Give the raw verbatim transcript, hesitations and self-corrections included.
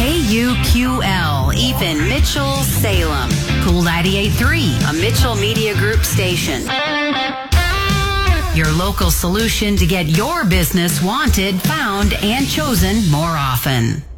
K U Q L, Ethan Mitchell, Salem. Cool ninety-eight point three, a Mitchell Media Group station. Your local solution to get your business wanted, found, and chosen more often.